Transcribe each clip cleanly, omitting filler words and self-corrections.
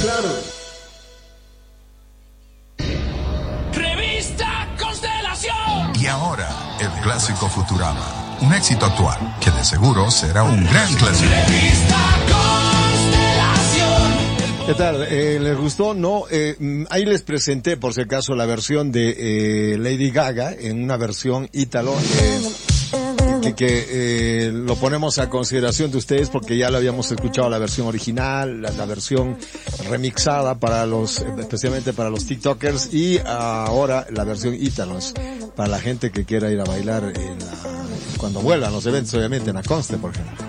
claro. Revista Constelación. Y ahora, el clásico Futurama. Un éxito actual, que de seguro será un gran clásico. Revista Constelación. ¿Qué tal? ¿Les gustó? No, ahí les presenté, por si acaso, la versión de Lady Gaga, en una versión ítalo, que lo ponemos a consideración de ustedes porque ya lo habíamos escuchado la versión original, la versión remixada para especialmente para los TikTokers, y ahora la versión ítalos para la gente que quiera ir a bailar cuando vuelan los eventos, obviamente en la Conste, por ejemplo.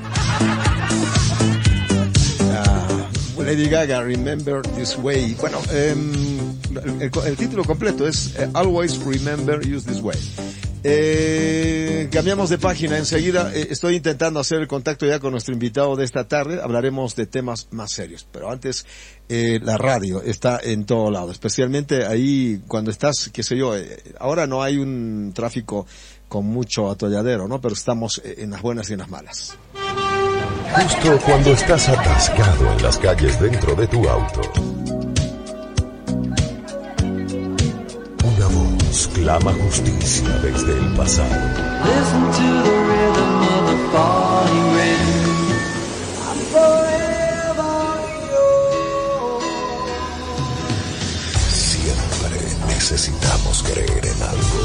Lady Gaga, Remember This Way. Bueno, el título completo es Always Remember Use This Way. Cambiamos de página enseguida. Estoy intentando hacer el contacto ya con nuestro invitado de esta tarde. Hablaremos de temas más serios, pero antes la radio está en todo lado, especialmente ahí cuando estás, qué sé yo, ahora no hay un tráfico con mucho atolladero, ¿no? Pero estamos en las buenas y en las malas. Justo cuando estás atascado en las calles dentro de tu auto, una voz clama justicia desde el pasado. Listen to the rhythm of the falling rain. I'm forever yours. Siempre necesitamos creer en algo.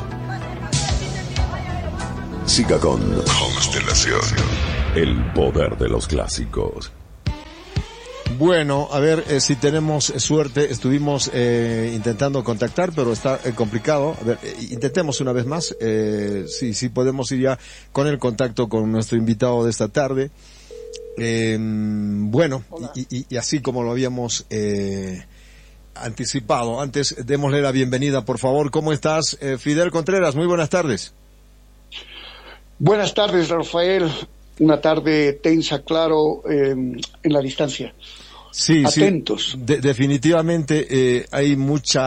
Siga con Constelación. El poder de los clásicos. Bueno, a ver si tenemos suerte. Estuvimos intentando contactar, pero está complicado. A ver, intentemos una vez más. Si podemos ir ya con el contacto con nuestro invitado de esta tarde. Bueno, y así como lo habíamos anticipado. Antes, démosle la bienvenida, por favor. ¿Cómo estás, Fidel Contreras? Muy buenas tardes. Buenas tardes, Rafael. Una tarde tensa, claro, en la distancia. Sí, atentos. Sí, definitivamente hay mucho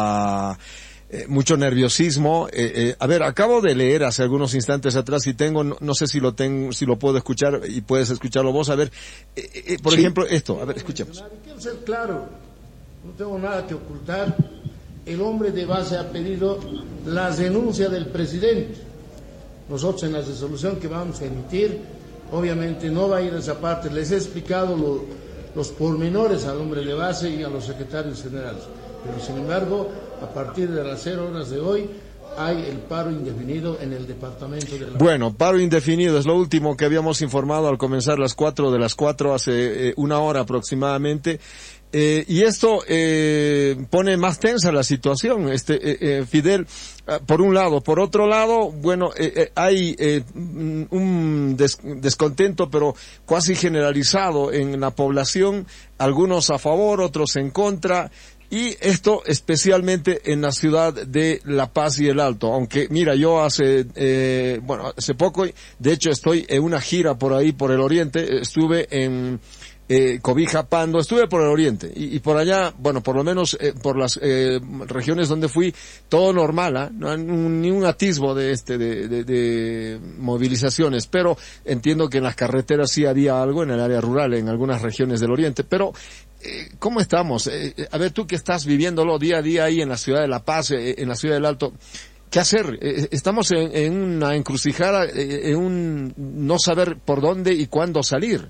nerviosismo. A ver, acabo de leer hace algunos instantes atrás y no sé si lo puedo escuchar y puedes escucharlo vos. A ver, por ejemplo, esto. A ver, escuchemos. Quiero ser claro, no tengo nada que ocultar. El hombre de base ha pedido la renuncia del presidente. Nosotros en la resolución que vamos a emitir, obviamente no va a ir a esa parte. Les he explicado los pormenores al hombre de base y a los secretarios generales. Pero sin embargo, a partir de las 0 horas de hoy, hay el paro indefinido en el departamento de la... Bueno, paro indefinido es lo último que habíamos informado al comenzar las 4 hace una hora aproximadamente. Y esto pone más tensa la situación, Fidel, por un lado. Por otro lado, bueno, hay un descontento, pero casi generalizado en la población, algunos a favor, otros en contra, y esto especialmente en la ciudad de La Paz y el Alto. Aunque, mira, yo hace poco, de hecho estoy en una gira por ahí, por el oriente, estuve en Cobija, Pando, estuve por el oriente y por allá, bueno, por lo menos por las regiones donde fui, todo normal, no hay ni un atisbo de movilizaciones, pero entiendo que en las carreteras sí había algo en el área rural, en algunas regiones del oriente, pero ¿cómo estamos? A ver, tú que estás viviéndolo día a día ahí en la ciudad de La Paz, en la ciudad del Alto, ¿qué hacer? Estamos en una encrucijada, en un no saber por dónde y cuándo salir.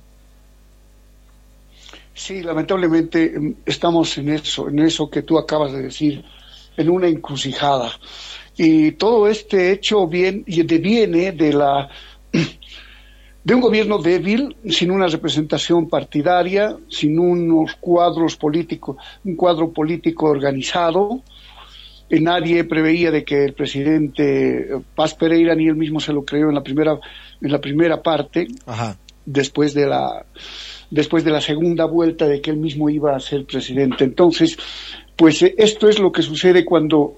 Sí, lamentablemente estamos en eso que tú acabas de decir, en una encrucijada. Y todo este hecho deviene de un gobierno débil, sin una representación partidaria, sin un cuadro político organizado. Nadie preveía de que el presidente Paz Pereira, ni él mismo se lo creyó en la primera parte. Ajá. Después de la segunda vuelta de que él mismo iba a ser presidente. Entonces, pues esto es lo que sucede cuando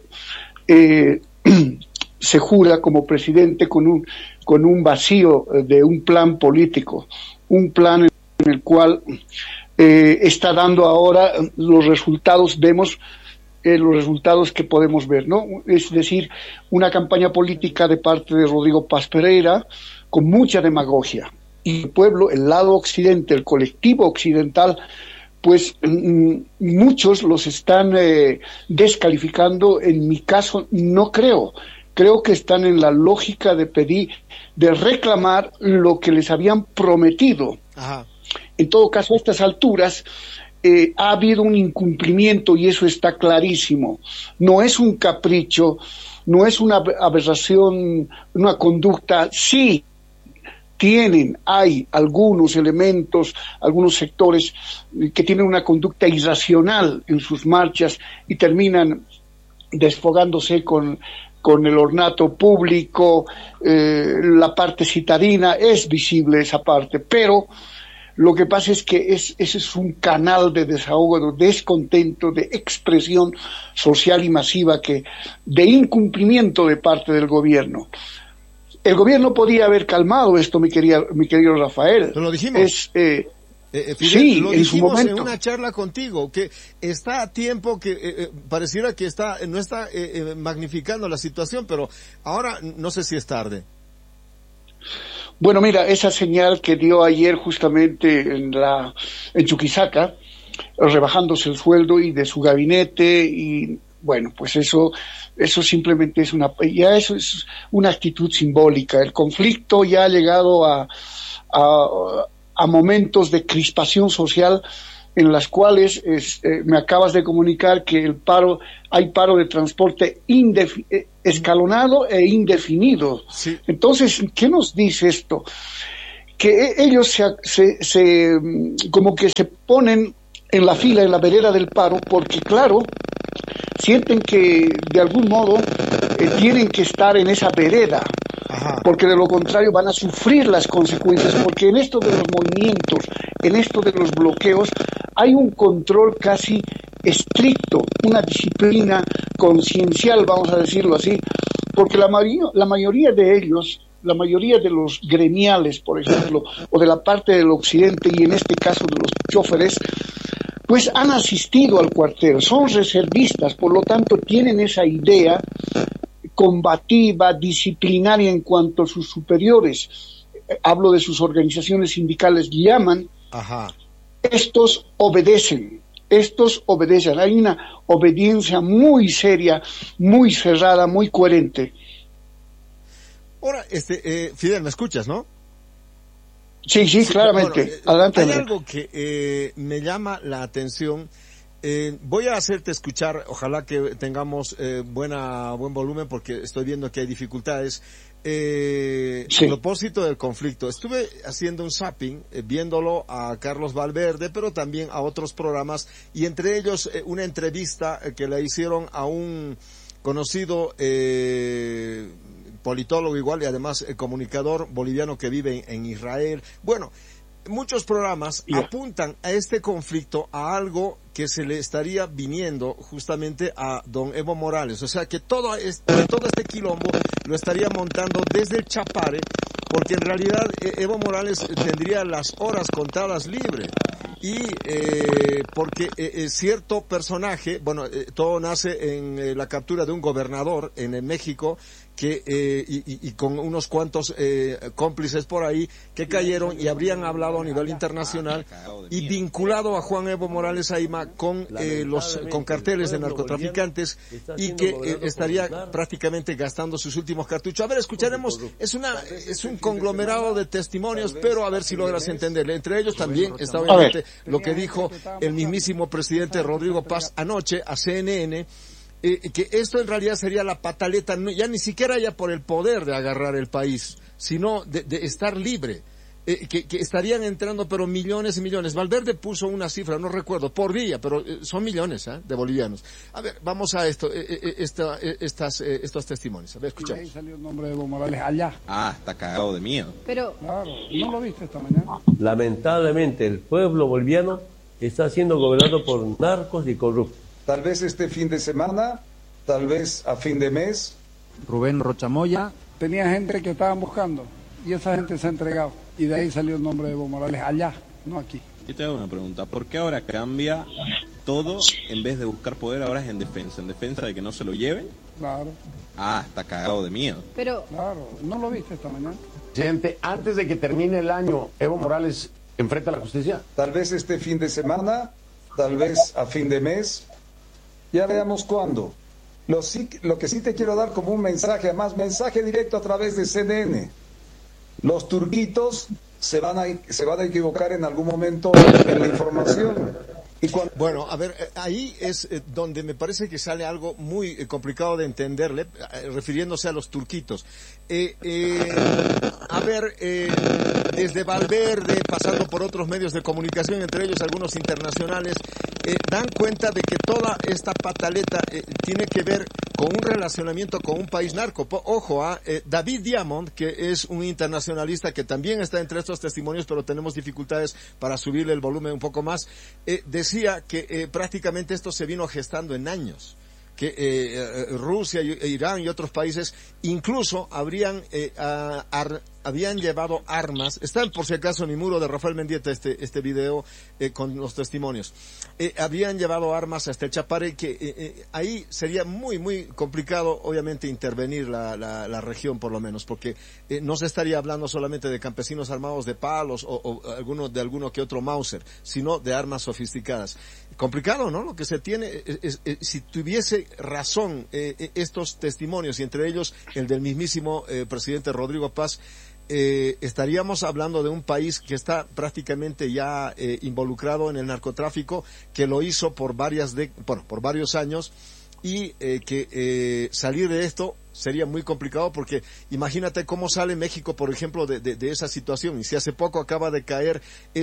se jura como presidente con un vacío de un plan político, un plan en el cual está dando ahora los resultados, vemos los resultados que podemos ver, ¿no? Es decir, una campaña política de parte de Rodrigo Paz Pereira con mucha demagogia. Y el pueblo, el lado occidente, el colectivo occidental, pues muchos los están descalificando. En mi caso no creo. Creo que están en la lógica de pedir, de reclamar lo que les habían prometido. Ajá. En todo caso, a estas alturas ha habido un incumplimiento y eso está clarísimo. No es un capricho, no es una aberración, una conducta. Sí, hay algunos elementos, algunos sectores que tienen una conducta irracional en sus marchas y terminan desfogándose con el ornato público, la parte citadina, es visible esa parte, pero lo que pasa es que ese es un canal de desahogo, de descontento, de expresión social y masiva, de incumplimiento de parte del gobierno. El gobierno podía haber calmado esto, mi querido Rafael. Lo dijimos. Fidel, sí, lo en su dijimos momento. en una charla contigo, que está a tiempo, que pareciera que no está magnificando la situación, pero ahora no sé si es tarde. Bueno, mira, esa señal que dio ayer justamente en Chuquisaca, rebajándose el sueldo y de su gabinete, y bueno, pues eso simplemente es eso es una actitud simbólica. El conflicto ya ha llegado a momentos de crispación social en las cuales me acabas de comunicar que hay paro de transporte escalonado e indefinido. Sí. Entonces, ¿qué nos dice esto? Que ellos como que se ponen en la fila, en la vereda del paro, porque claro, sienten que de algún modo tienen que estar en esa vereda. Ajá. Porque de lo contrario van a sufrir las consecuencias, porque en esto de los movimientos, en esto de los bloqueos, hay un control casi estricto, una disciplina conciencial, vamos a decirlo así, porque la mayoría de ellos, la mayoría de los gremiales, por ejemplo, o de la parte del occidente, y en este caso de los choferes, pues han asistido al cuartel, son reservistas, por lo tanto tienen esa idea combativa, disciplinaria en cuanto a sus superiores, hablo de sus organizaciones sindicales, llaman. Ajá. Estos obedecen, hay una obediencia muy seria, muy cerrada, muy coherente. Ahora, Fidel, ¿me escuchas, no? Sí, claramente. Bueno, adelante. Hay algo que me llama la atención. Voy a hacerte escuchar, ojalá que tengamos buen volumen, porque estoy viendo que hay dificultades. A propósito del conflicto, estuve haciendo un zapping, viéndolo a Carlos Valverde, pero también a otros programas, y entre ellos una entrevista que le hicieron a un conocido politólogo igual, y además comunicador boliviano que vive en Israel. Bueno, muchos programas apuntan a este conflicto, a algo que se le estaría viniendo justamente a don Evo Morales. O sea que todo este quilombo lo estaría montando desde el Chapare, porque en realidad Evo Morales tendría las horas contadas libre. Y porque cierto personaje, todo nace en la captura de un gobernador en México, que y con unos cuantos cómplices por ahí que cayeron y habrían hablado a nivel internacional y vinculado a Juan Evo Morales Aima con carteles de narcotraficantes, y que estaría prácticamente gastando sus últimos cartuchos. A ver, escucharemos, es un conglomerado de testimonios, pero a ver si logras entenderle. Entre ellos también está obviamente lo que dijo el mismísimo presidente Rodrigo Paz anoche a CNN, que esto en realidad sería la pataleta, ya ni siquiera ya por el poder de agarrar el país, sino de estar libre, que estarían entrando pero millones y millones. Valverde puso una cifra, no recuerdo, por día, pero son millones de bolivianos. A ver, vamos a estos testimonios. A ver, escuchamos. Ahí salió el nombre de Evo Morales allá. Está cagado de miedo. Pero claro, ¿no lo viste esta mañana? Lamentablemente el pueblo boliviano está siendo gobernado por narcos y corruptos. Tal vez este fin de semana, tal vez a fin de mes. Rubén Rochamoya. Tenía gente que estaban buscando y esa gente se ha entregado. Y de ahí salió el nombre de Evo Morales allá, no aquí. Yo te hago una pregunta. ¿Por qué ahora cambia todo, en vez de buscar poder, ahora es en defensa? ¿En defensa de que no se lo lleven? Claro. Está cagado de miedo. Pero claro, ¿no lo viste esta mañana? Presidente, antes de que termine el año, ¿Evo Morales enfrenta a la justicia? Tal vez este fin de semana, tal vez a fin de mes. Ya veamos cuándo. Lo que sí te quiero dar como un mensaje, además mensaje directo a través de CNN. Los turquitos se van a equivocar en algún momento en la información. Bueno, a ver, ahí es donde me parece que sale algo muy complicado de entenderle, refiriéndose a los turquitos. A ver, desde Valverde, pasando por otros medios de comunicación, entre ellos algunos internacionales, dan cuenta de que toda esta pataleta tiene que ver con un relacionamiento con un país narco. Ojo a David Diamond, que es un internacionalista que también está entre estos testimonios, pero tenemos dificultades para subirle el volumen un poco más, decía que prácticamente esto se vino gestando en años, que Rusia, Irán y otros países incluso habrían llevado armas. Está por si acaso en mi muro de Rafael Mendieta este video con los testimonios. Habían llevado armas hasta el Chapare, que ahí sería muy muy complicado obviamente intervenir la región, por lo menos, porque no se estaría hablando solamente de campesinos armados de palos o alguno que otro Mauser, sino de armas sofisticadas. Complicado, ¿no? Lo que se tiene, si tuviese razón estos testimonios, y entre ellos el del mismísimo presidente Rodrigo Paz, estaríamos hablando de un país que está prácticamente ya involucrado en el narcotráfico, que lo hizo por varios años, y que salir de esto sería muy complicado, porque imagínate cómo sale México, por ejemplo, de esa situación. Y si hace poco acaba de caer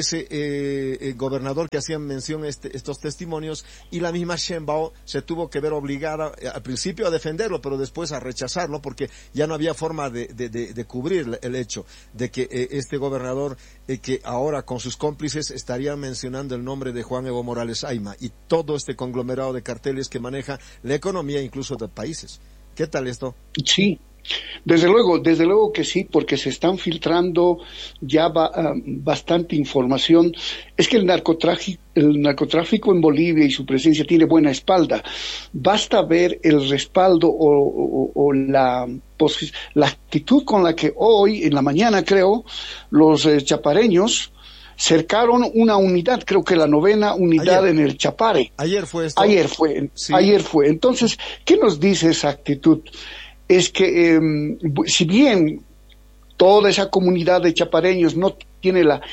ese gobernador que hacían mención estos testimonios, y la misma Sheinbaum se tuvo que ver obligada al principio a defenderlo, pero después a rechazarlo, porque ya no había forma de cubrir el hecho de que este gobernador, que ahora con sus cómplices estarían mencionando el nombre de Juan Evo Morales Ayma y todo este conglomerado de carteles que maneja la economía incluso de países. ¿Qué tal esto? Sí, desde luego que sí, porque se están filtrando ya bastante información. Es que el narcotráfico en Bolivia y su presencia tiene buena espalda. Basta ver el respaldo o la actitud con la que hoy, en la mañana creo, los chapareños cercaron una unidad, creo que la 9ª unidad en el Chapare. Ayer fue esto. Sí. Ayer fue. Entonces, ¿qué nos dice esa actitud? Es que si bien toda esa comunidad de chapareños no tiene la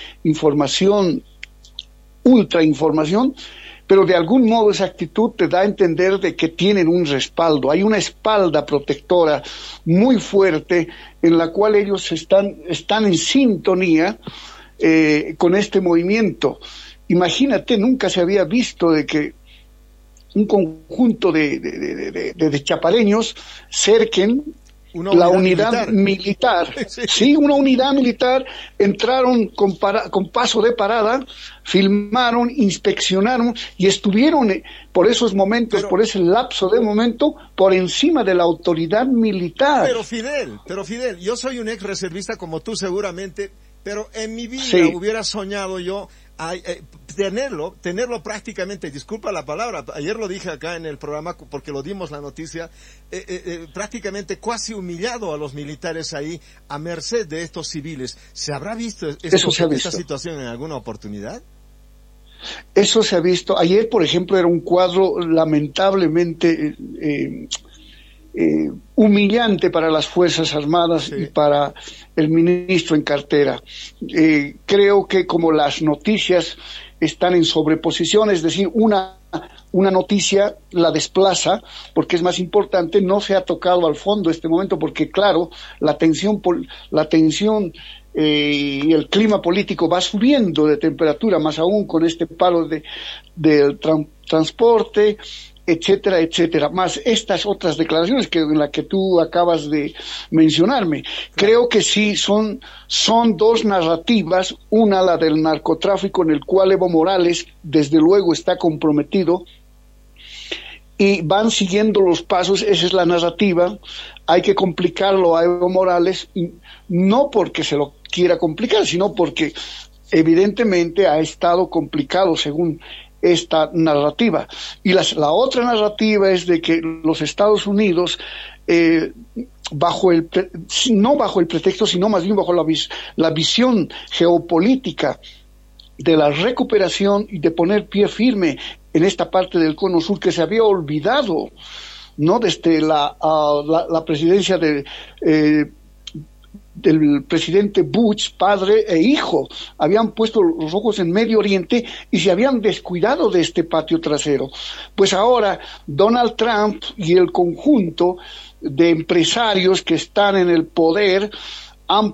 ultra información, pero de algún modo esa actitud te da a entender de que tienen un respaldo, hay una espalda protectora muy fuerte en la cual ellos están en sintonía con este movimiento. Imagínate, nunca se había visto de que un conjunto de chapareños cerquen la unidad militar. Sí, una unidad militar, entraron con paso de parada, filmaron, inspeccionaron y estuvieron por esos momentos, por ese lapso de momento, por encima de la autoridad militar. Pero Fidel, yo soy un ex reservista como tú seguramente, pero en mi vida hubiera soñado yo tenerlo prácticamente, disculpa la palabra, ayer lo dije acá en el programa porque lo dimos la noticia, prácticamente casi humillado a los militares ahí a merced de estos civiles. ¿Se habrá visto esta situación en alguna oportunidad? Eso se ha visto. Ayer, por ejemplo, era un cuadro lamentablemente humillante para las Fuerzas Armadas y para el ministro en cartera. Creo que como las noticias están en sobreposición, es decir, una noticia la desplaza porque es más importante, no se ha tocado al fondo este momento porque, claro, la tensión y el clima político va subiendo de temperatura, más aún con este paro del transporte, etcétera, etcétera, más estas otras declaraciones en las que tú acabas de mencionarme. Creo que sí, son dos narrativas, una la del narcotráfico en el cual Evo Morales desde luego está comprometido y van siguiendo los pasos, esa es la narrativa, hay que complicarlo a Evo Morales, no porque se lo quiera complicar, sino porque evidentemente ha estado complicado según esta narrativa. Y la otra narrativa es de que los Estados Unidos, no bajo el pretexto, sino más bien bajo la visión geopolítica de la recuperación y de poner pie firme en esta parte del cono sur que se había olvidado, ¿no? Desde la presidencia del presidente Bush, padre e hijo, habían puesto los ojos en Medio Oriente y se habían descuidado de este patio trasero. Pues ahora Donald Trump y el conjunto de empresarios que están en el poder han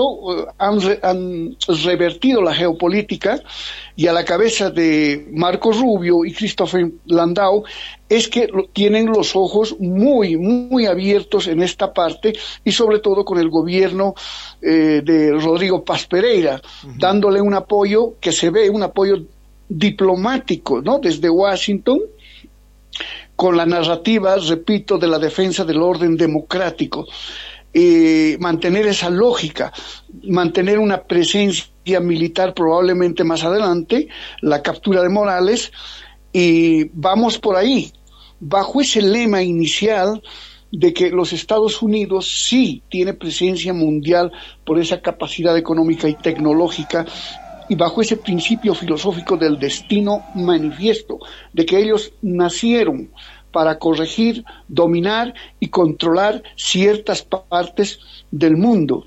revertido la geopolítica, y a la cabeza de Marco Rubio y Christopher Landau es que tienen los ojos muy, muy abiertos en esta parte, y sobre todo con el gobierno de Rodrigo Paz Pereira, dándole un apoyo que se ve, un apoyo diplomático, ¿no? Desde Washington, con la narrativa, repito, de la defensa del orden democrático. Mantener esa lógica, mantener una presencia militar probablemente más adelante, la captura de Morales, y vamos por ahí, bajo ese lema inicial de que los Estados Unidos sí tiene presencia mundial por esa capacidad económica y tecnológica, y bajo ese principio filosófico del destino manifiesto, de que ellos nacieron para corregir, dominar y controlar ciertas partes del mundo.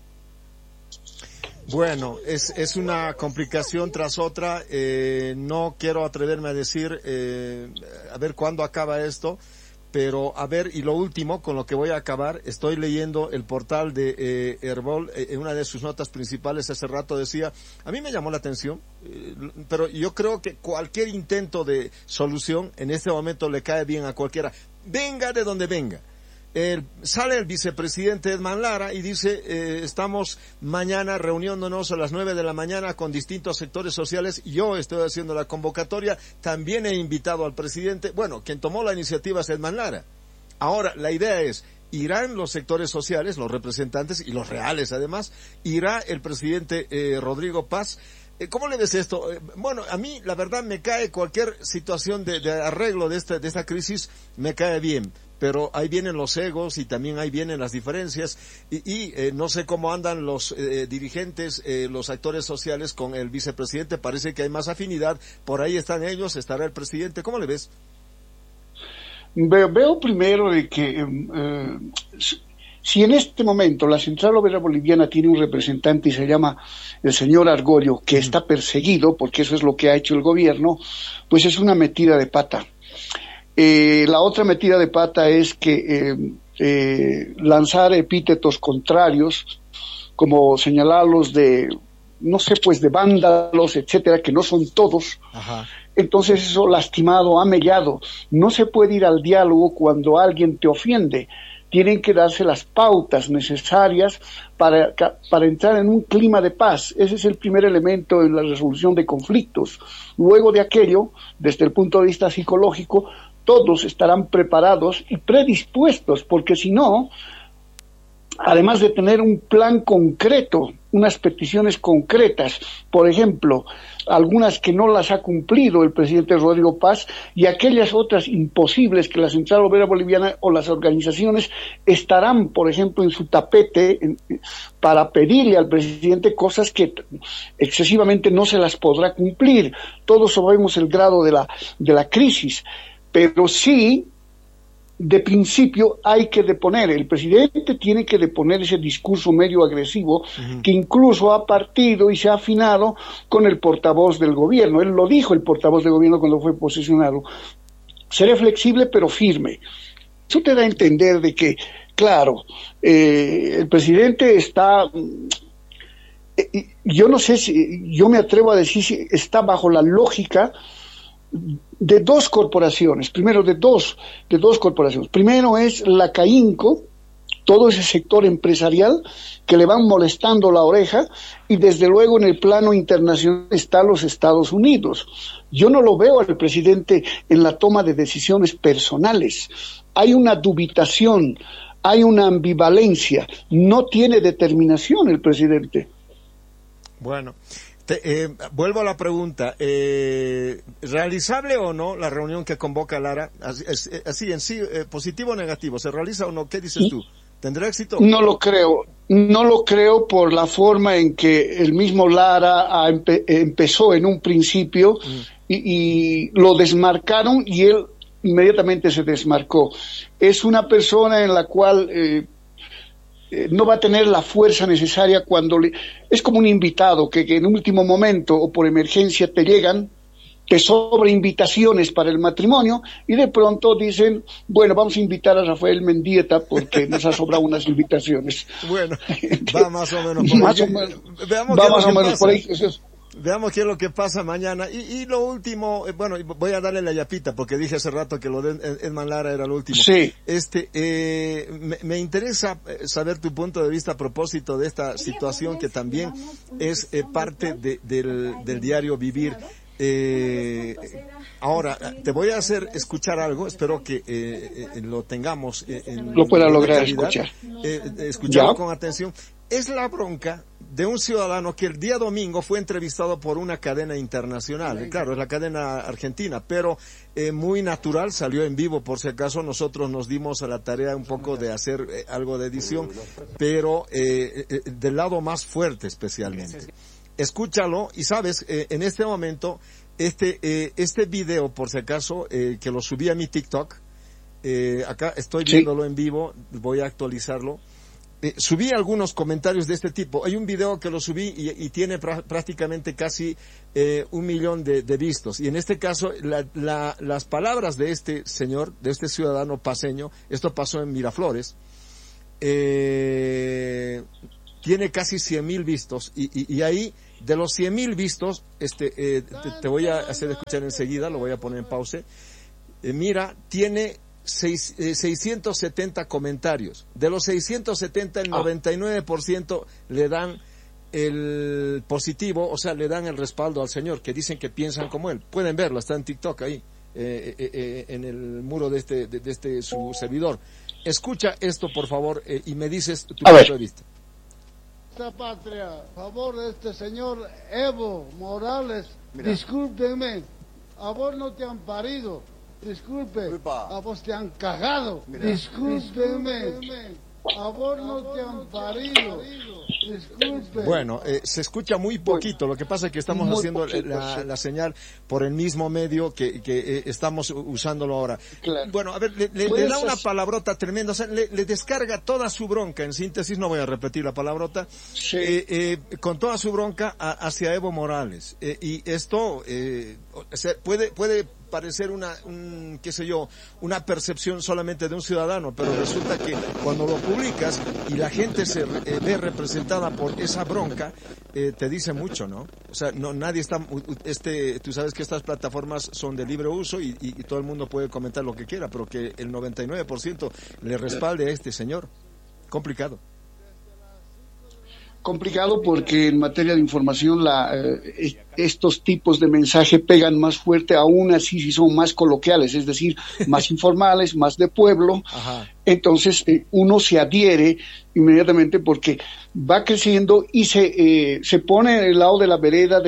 Bueno, es una complicación tras otra. No quiero atreverme a decir, a ver cuándo acaba esto, pero a ver, y lo último con lo que voy a acabar, estoy leyendo el portal de Herbol, en una de sus notas principales hace rato decía, a mí me llamó la atención, pero yo creo que cualquier intento de solución en este momento le cae bien a cualquiera, venga de donde venga. Sale el vicepresidente Edman Lara y dice, estamos mañana reuniéndonos a las 9 de la mañana con distintos sectores sociales. Yo estoy haciendo la convocatoria, también he invitado al presidente. Bueno, quien tomó la iniciativa es Edman Lara. Ahora, la idea es, irán los sectores sociales, los representantes y los reales además, irá el presidente Rodrigo Paz. ¿Cómo le ves esto? Bueno, a mí la verdad me cae cualquier situación de arreglo de esta crisis, me cae bien. Pero ahí vienen los egos y también ahí vienen las diferencias y no sé cómo andan los dirigentes, los actores sociales con el vicepresidente. Parece que hay más afinidad. Por ahí están ellos, estará el presidente. ¿Cómo le ves? Veo primero de que si en este momento la Central Obrera Boliviana tiene un representante y se llama el señor Argollo, que está perseguido, porque eso es lo que ha hecho el gobierno, pues es una metida de pata. La otra metida de pata es que lanzar epítetos contrarios, como señalarlos de, no sé, pues de vándalos, etcétera, que no son todos. Ajá. Entonces eso lastimado, ha mellado. No se puede ir al diálogo cuando alguien te ofiende. Tienen que darse las pautas necesarias para entrar en un clima de paz. Ese es el primer elemento en la resolución de conflictos. Luego de aquello, desde el punto de vista psicológico, todos estarán preparados y predispuestos, porque si no, además de tener un plan concreto, unas peticiones concretas, por ejemplo, algunas que no las ha cumplido el presidente Rodrigo Paz, y aquellas otras imposibles que la Central Obrera Boliviana o las organizaciones estarán, por ejemplo, en su tapete para pedirle al presidente cosas que excesivamente no se las podrá cumplir. Todos sabemos el grado de la crisis. Pero sí, de principio hay que deponer, el presidente tiene que deponer ese discurso medio agresivo, que incluso ha partido y se ha afinado con el portavoz del gobierno. Él lo dijo, el portavoz del gobierno, cuando fue posesionado. Seré flexible pero firme. Eso te da a entender de que, claro, el presidente está... yo no sé si, yo me atrevo a decir si está bajo la lógica de dos corporaciones, primero de dos corporaciones. Primero es la CAINCO, todo ese sector empresarial que le van molestando la oreja, y desde luego en el plano internacional están los Estados Unidos. Yo no lo veo al presidente en la toma de decisiones personales. Hay una dubitación, hay una ambivalencia, no tiene determinación el presidente. Bueno, vuelvo a la pregunta, ¿realizable o no la reunión que convoca Lara? Así en sí, positivo o negativo, ¿se realiza o no? ¿Qué dices tú? ¿Tendrá éxito? No lo creo por la forma en que el mismo Lara empezó en un principio y lo desmarcaron y él inmediatamente se desmarcó. Es una persona en la cual no va a tener la fuerza necesaria es como un invitado que en último momento o por emergencia te llegan, te sobra invitaciones para el matrimonio y de pronto dicen, bueno, vamos a invitar a Rafael Mendieta porque nos ha sobrado unas invitaciones. Bueno, va más o menos por ahí. Veamos por ahí. Veamos qué es lo que pasa mañana. Y lo último, bueno, voy a darle la yapita porque dije hace rato que lo de Edman Lara era lo último. Sí. Me interesa saber tu punto de vista a propósito de esta situación que también es parte del diario Vivir. Ahora, te voy a hacer escuchar algo, espero que lo tengamos lo pueda lograr escuchar. Escucharlo con atención. Es la bronca de un ciudadano que el día domingo fue entrevistado por una cadena internacional. Claro, es la cadena argentina, pero muy natural, salió en vivo por si acaso. Nosotros nos dimos a la tarea un poco de hacer algo de edición, pero del lado más fuerte especialmente. Escúchalo y sabes, en este momento, este video, por si acaso, que lo subí a mi TikTok, acá estoy viéndolo en vivo, voy a actualizarlo. Subí algunos comentarios de este tipo. Hay un video que lo subí y tiene prácticamente casi 1 millón de vistos. Y en este caso, las palabras de este señor, de este ciudadano paseño, esto pasó en Miraflores, tiene casi 100,000 vistos. Y ahí, de los 100,000 vistos, te voy a hacer escuchar enseguida, lo voy a poner en pause. Mira, tiene 670 comentarios. De los 670, el 99% le dan el positivo, o sea, le dan el respaldo al señor, que dicen que piensan como él. Pueden verlo, está en TikTok ahí, en el muro de este su servidor. Escucha esto, por favor, y me dices tu punto de vista. Esta patria, a favor de este señor Evo Morales, discúlpenme, a vos no te han parido. Disculpe, a vos te han cagado. Discúlpeme, a vos no te han parido. Disculpe. Bueno, se escucha muy poquito. Lo que pasa es que estamos haciendo la señal por el mismo medio que estamos usándolo ahora. Claro. Bueno, a ver, le da una palabrota tremenda. O sea, le descarga toda su bronca. En síntesis, no voy a repetir la palabrota. Sí. Con toda su bronca hacia Evo Morales. Y esto puede parecer una percepción solamente de un ciudadano, pero resulta que cuando lo publicas y la gente se ve representada por esa bronca, te dice mucho, ¿no? O sea, nadie está, tú sabes que estas plataformas son de libre uso y todo el mundo puede comentar lo que quiera, pero que el 99% le respalde a este señor. Complicado porque en materia de información estos tipos de mensaje pegan más fuerte, aún así si son más coloquiales, es decir, más informales, más de pueblo. Ajá. Entonces uno se adhiere inmediatamente porque va creciendo y se pone en el lado de la vereda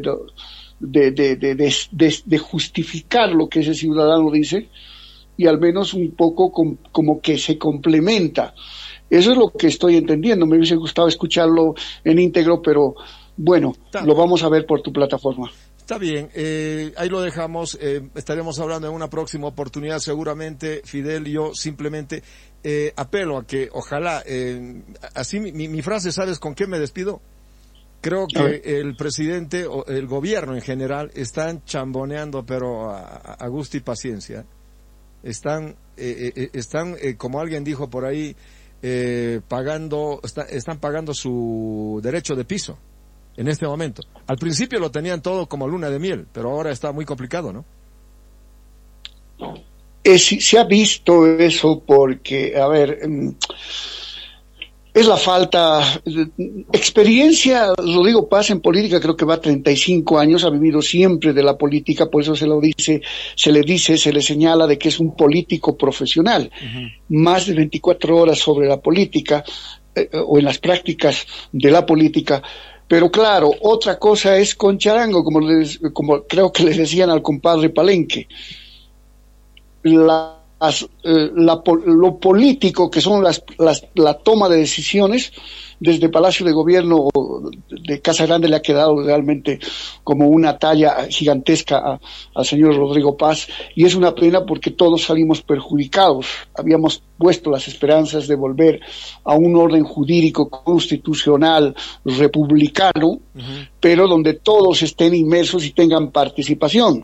de justificar lo que ese ciudadano dice y al menos un poco como que se complementa. Eso es lo que estoy entendiendo. Me hubiese gustado escucharlo en íntegro, pero bueno, lo vamos a ver por tu plataforma. Está bien, ahí lo dejamos. Estaremos hablando en una próxima oportunidad seguramente. Fidel, yo simplemente apelo a que ojalá, así mi frase, ¿sabes con qué me despido? Creo que el presidente o el gobierno en general están chamboneando, pero a gusto y paciencia. Están como alguien dijo por ahí, están pagando su derecho de piso en este momento. Al principio lo tenían todo como luna de miel, pero ahora está muy complicado, ¿no? Se ha visto eso porque, a ver, es la falta experiencia, lo digo, pasa en política, creo que va 35 años, ha vivido siempre de la política, por eso se le señala de que es un político profesional. Más de 24 horas sobre la política, o en las prácticas de la política. Pero claro, otra cosa es con charango, como creo que le decían al compadre Palenque. La lo político que son la toma de decisiones, desde Palacio de Gobierno de Casa Grande le ha quedado realmente como una talla gigantesca al señor Rodrigo Paz, y es una pena porque todos salimos perjudicados. Habíamos puesto las esperanzas de volver a un orden jurídico constitucional republicano, pero donde todos estén inmersos y tengan participación.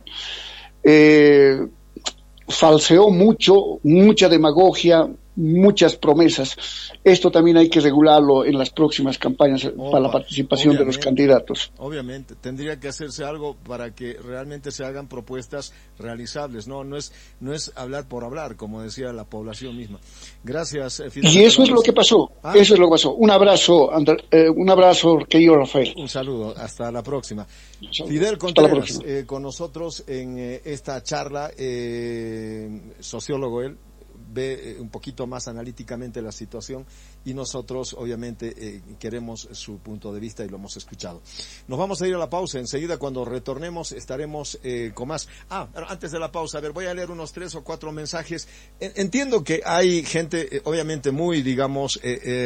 Falseó mucha demagogia, muchas promesas. Esto también hay que regularlo en las próximas campañas para la participación de los candidatos. Obviamente, tendría que hacerse algo para que realmente se hagan propuestas realizables. No es hablar por hablar, como decía la población misma. Gracias, Fidel. Y eso es lo que pasó. Eso es lo que pasó. Un abrazo, querido Rafael. Un saludo. Hasta la próxima. Fidel Contreras, con nosotros en esta charla, sociólogo él, ve un poquito más analíticamente la situación y nosotros obviamente queremos su punto de vista y lo hemos escuchado. Nos vamos a ir a la pausa. Enseguida, cuando retornemos, estaremos con más. Antes de la pausa, a ver, voy a leer unos 3 o 4 mensajes. Entiendo que hay gente obviamente muy, digamos,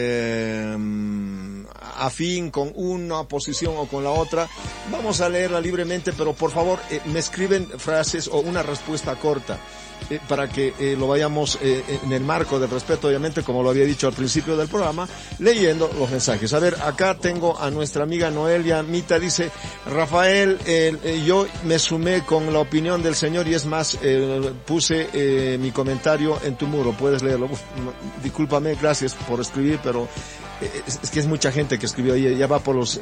afín con una posición o con la otra. Vamos a leerla libremente, pero por favor me escriben frases o una respuesta corta. Para que lo vayamos en el marco del respeto, obviamente, como lo había dicho al principio del programa, leyendo los mensajes. A ver, acá tengo a nuestra amiga Noelia Mita, dice: Rafael, yo me sumé con la opinión del señor y es más, puse mi comentario en tu muro, puedes leerlo. Discúlpame, gracias por escribir, pero es que es mucha gente que escribió ahí, ya va por los...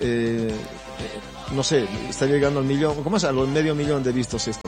no sé, está llegando al millón, ¿cómo es? A los medio millón de vistos esto.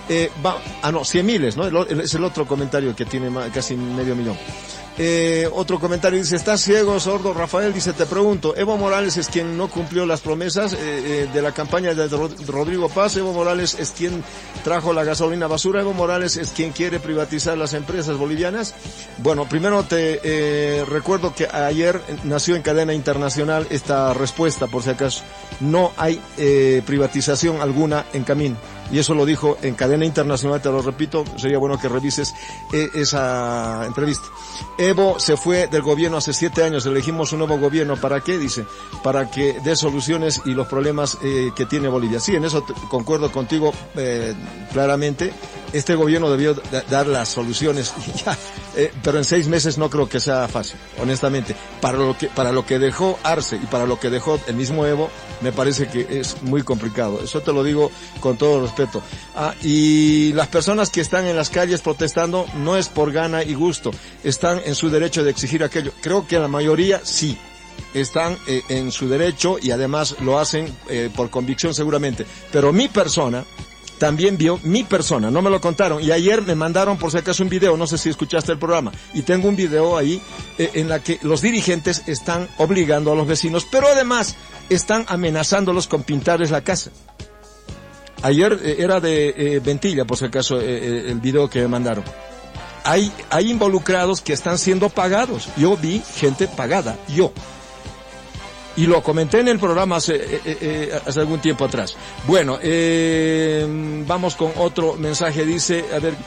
100,000, ¿no? Es el otro comentario que tiene casi medio millón. Otro comentario dice: ¿estás ciego, sordo, Rafael? Dice: te pregunto, ¿Evo Morales es quien no cumplió las promesas de la campaña de Rodrigo Paz? ¿Evo Morales es quien trajo la gasolina basura? ¿Evo Morales es quien quiere privatizar las empresas bolivianas? Bueno, primero te recuerdo que ayer nació en cadena internacional esta respuesta, por si acaso. No hay privatización alguna en camino. Y eso lo dijo en cadena internacional, te lo repito, sería bueno que revises esa entrevista. Evo se fue del gobierno hace 7 años, elegimos un nuevo gobierno. ¿Para qué? Dice, para que dé soluciones y los problemas que tiene Bolivia. Sí, en eso concuerdo contigo claramente. Este gobierno debió dar las soluciones ya, pero en 6 meses no creo que sea fácil, honestamente. Para lo que dejó Arce y para lo que dejó el mismo Evo, me parece que es muy complicado. Eso te lo digo con todo respeto. Y las personas que están en las calles protestando no es por gana y gusto, están en su derecho de exigir aquello. Creo que la mayoría sí están en su derecho y además lo hacen por convicción seguramente. Pero mi persona también vio mi persona, no me lo contaron, y ayer me mandaron por si acaso un video, no sé si escuchaste el programa, y tengo un video ahí en la que los dirigentes están obligando a los vecinos, pero además están amenazándolos con pintarles la casa. Ayer era de Ventilla, por si acaso, el video que me mandaron. Hay involucrados que están siendo pagados. Yo vi gente pagada, yo. Y lo comenté en el programa hace algún tiempo atrás. Bueno, vamos con otro mensaje. Dice, a ver,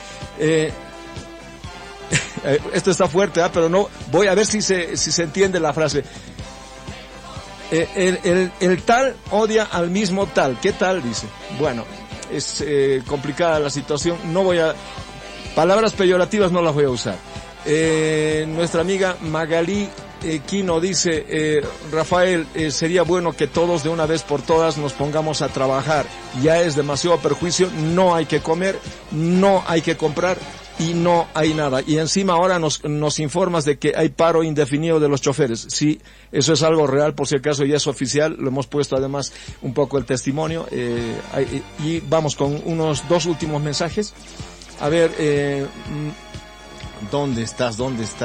esto está fuerte, pero no, voy a ver si se entiende la frase. El tal odia al mismo tal. ¿Qué tal? Dice. Bueno, es complicada la situación. No voy a... Palabras peyorativas no las voy a usar. Nuestra amiga Magalí Quino dice, Rafael, sería bueno que todos de una vez por todas nos pongamos a trabajar. Ya es demasiado perjuicio, no hay que comer, no hay que comprar y no hay nada. Y encima ahora nos informas de que hay paro indefinido de los choferes. Sí, eso es algo real, por si acaso ya es oficial, lo hemos puesto además un poco el testimonio. Y vamos con unos 2 últimos mensajes. A ver, ¿dónde estás?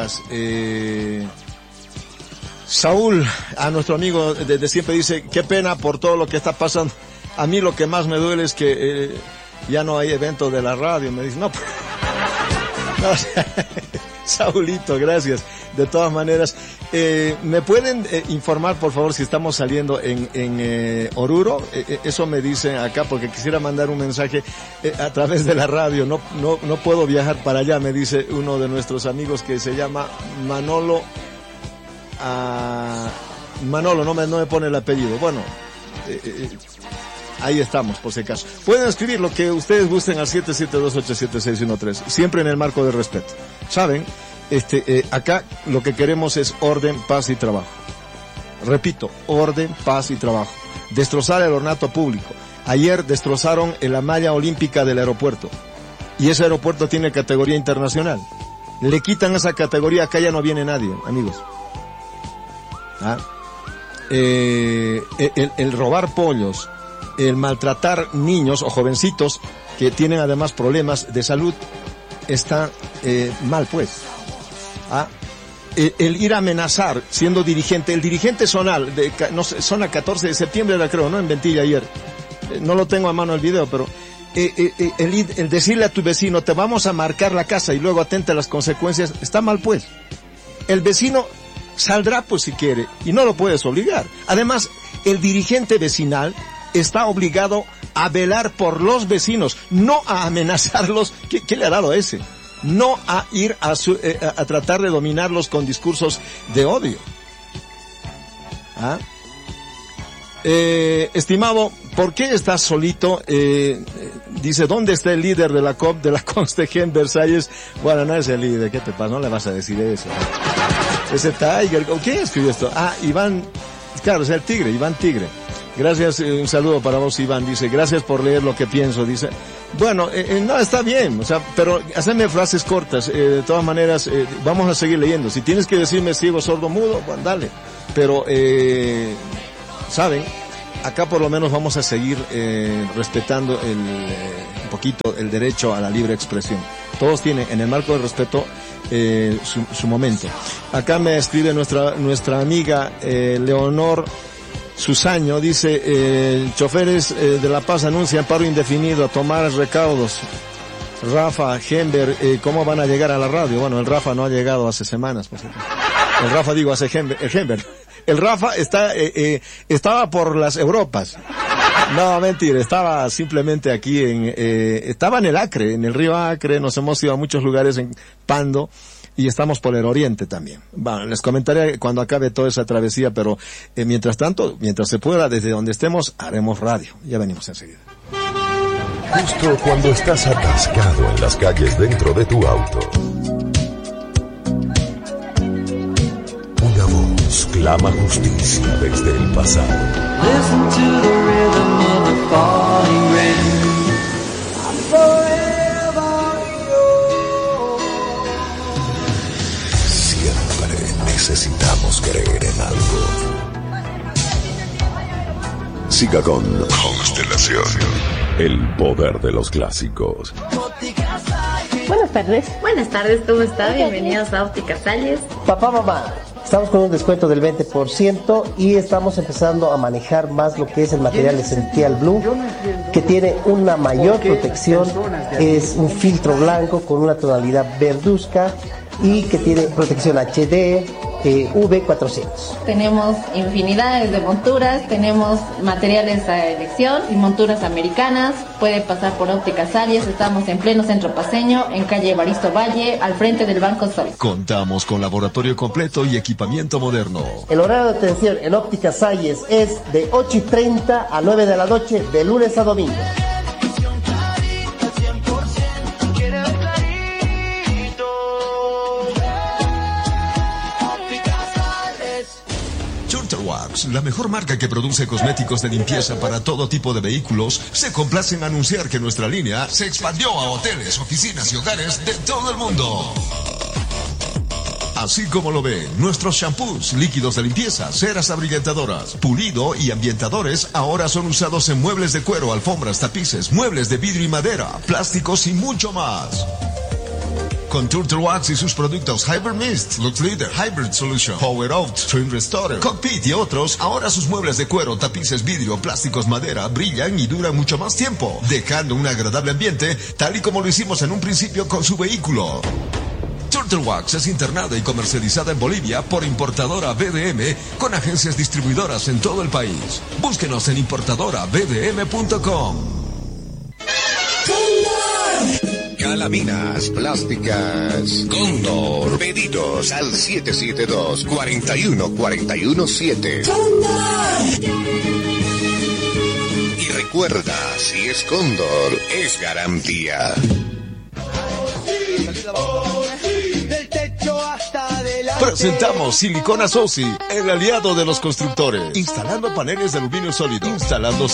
Saúl, a nuestro amigo de siempre, dice, qué pena por todo lo que está pasando. A mí lo que más me duele es que ya no hay evento de la radio. Me dice, no, Saulito, gracias. De todas maneras, ¿me pueden informar, por favor, si estamos saliendo en Oruro? Eso me dicen acá, porque quisiera mandar un mensaje a través de la radio. No puedo viajar para allá, me dice uno de nuestros amigos que se llama Manolo. Manolo, no me pone el apellido. Bueno, ahí estamos, por si acaso. Pueden escribir lo que ustedes gusten al 772-87613, siempre en el marco de respeto. ¿Saben? Acá lo que queremos es orden, paz y trabajo. Repito, orden, paz y trabajo. Destrozar el ornato público. Ayer destrozaron la malla olímpica del aeropuerto. Y ese aeropuerto tiene categoría internacional. Le quitan esa categoría, acá ya no viene nadie, amigos. El robar pollos, el maltratar niños o jovencitos que tienen además problemas de salud está mal, pues. El ir a amenazar siendo dirigente, el dirigente zonal de zona 14 de septiembre era, creo, ¿no? En Ventilla ayer. No lo tengo a mano el video, pero el decirle a tu vecino, te vamos a marcar la casa y luego atenta a las consecuencias, está mal, pues. El vecino saldrá, pues, si quiere, y no lo puedes obligar. Además, el dirigente vecinal está obligado a velar por los vecinos, no a amenazarlos. ¿Qué le ha dado a ese? No a ir a tratar de dominarlos con discursos de odio. Estimado, ¿por qué estás solito? Dice, ¿dónde está el líder de la COP, de la Constejé en Versalles? Bueno, no es el líder, ¿qué te pasa? No le vas a decir eso. Ese Tiger, ¿quién escribió esto? Iván, claro, es el Tigre, Iván Tigre. Gracias, un saludo para vos, Iván. Dice, gracias por leer lo que pienso. Dice, bueno, no, está bien, o sea, pero haceme frases cortas. De todas maneras, vamos a seguir leyendo. Si tienes que decirme ciego, sordo, mudo, bueno, dale. Pero, ¿saben? Acá por lo menos vamos a seguir respetando un poquito el derecho a la libre expresión. Todos tienen, en el marco del respeto, su momento. Acá me escribe nuestra amiga Leonor Susaño, dice, choferes de La Paz anuncian paro indefinido a tomar recaudos. Rafa, Gember, ¿cómo van a llegar a la radio? Bueno, el Rafa no ha llegado hace semanas, por cierto. El Rafa, digo, hace Gember. El Rafa estaba por las Europas. No, mentira, estaba simplemente aquí estaba en el Acre, en el río Acre. Nos hemos ido a muchos lugares en Pando y estamos por el oriente también. Bueno, les comentaré cuando acabe toda esa travesía, pero mientras tanto, mientras se pueda, desde donde estemos, haremos radio. Ya venimos enseguida. Justo cuando estás atascado en las calles dentro de tu auto, una voz clama justicia desde el pasado. Listen to the rhythm of the falling rain. I'm forever yours. Siempre necesitamos creer en algo. Siga con Constelación, el poder de los clásicos. Buenas tardes. Buenas tardes, ¿cómo está? Bienvenidos a Óptica Salles. Papá, mamá. Estamos con un descuento del 20% y estamos empezando a manejar más lo que es el material Essential Blue, que tiene una mayor protección, es un filtro blanco con una tonalidad verduzca y que tiene protección HD V400. Tenemos infinidades de monturas, tenemos materiales a elección y monturas americanas. Puede pasar por Óptica Salles, estamos en pleno centro paceño, en calle Evaristo Valle, al frente del Banco Sol. Contamos con laboratorio completo y equipamiento moderno. El horario de atención en Óptica Salles es de 8:30 a 9 de la noche, de lunes a domingo. La mejor marca que produce cosméticos de limpieza para todo tipo de vehículos, se complace en anunciar que nuestra línea se expandió a hoteles, oficinas y hogares de todo el mundo. Así como lo ven, nuestros shampoos, líquidos de limpieza, ceras abrillantadoras, pulido y ambientadores ahora son usados en muebles de cuero, alfombras, tapices, muebles de vidrio y madera, plásticos y mucho más. Con Turtle Wax y sus productos Hybrid Mist, Lux Leader, Hybrid Solution, Power Out, Trim Restorer, Cockpit y otros, ahora sus muebles de cuero, tapices, vidrio, plásticos, madera, brillan y duran mucho más tiempo, dejando un agradable ambiente, tal y como lo hicimos en un principio con su vehículo. Turtle Total Wax es internada y comercializada en Bolivia por importadora BDM con agencias distribuidoras en todo el país. Búsquenos en importadorabdm.com. Calaminas plásticas Cóndor. Pedidos al 772-41417. Y recuerda, si es Cóndor, es garantía. Presentamos Silicona Sosi, el aliado de los constructores. Instalando paneles de aluminio sólido. Instalando